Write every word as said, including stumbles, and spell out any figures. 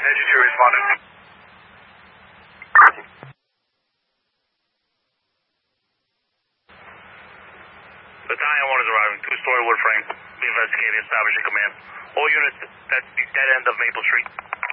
Engine two responding. Battalion one is arriving. Two-story wood frame. Be investigating, establishing command. All units, that's the dead end of Maple Street.